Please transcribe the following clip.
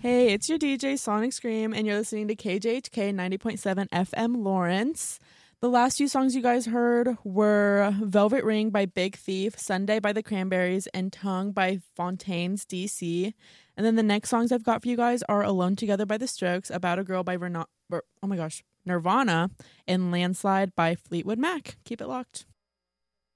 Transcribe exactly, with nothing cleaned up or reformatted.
Hey, it's your D J Sonic Scream, and you're listening to K J H K ninety point seven F M Lawrence. The last few songs you guys heard were Velvet Ring by Big Thief, Sunday by the Cranberries, and Tongue by Fontaines D C. And then the next songs I've got for you guys are Alone Together by The Strokes, About a Girl by Verna- oh my gosh, Nirvana, and Landslide by Fleetwood Mac. Keep it locked.